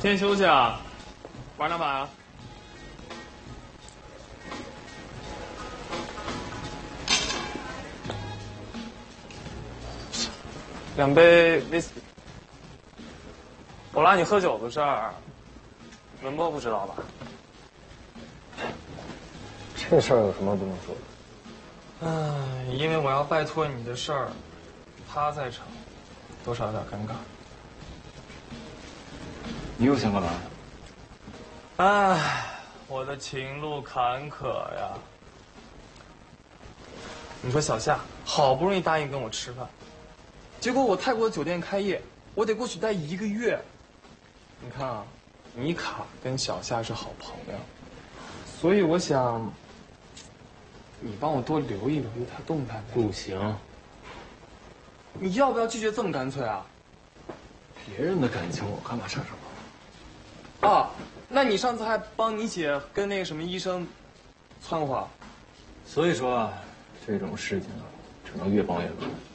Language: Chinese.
今天休息啊？玩两把啊？2杯威士忌。我拉你喝酒的事儿，文波不知道吧？ 这事儿有什么不能说的？ 因为我要拜托你的事儿，他在场，多少有点尴尬。 你又想干嘛？ 我的情路坎坷呀！你说小夏好不容易答应跟我吃饭，结果我泰国的酒店开业，我得过去待1个月。你看啊，米卡跟小夏是好朋友，所以我想，你帮我多留意他动态呗。 不行， 你要不要拒绝这么干脆啊？ 别人的感情我干嘛插手啊，那你上次还帮你姐跟那个什么医生窜话， 所以说啊，这种事情啊，只能越帮越乱。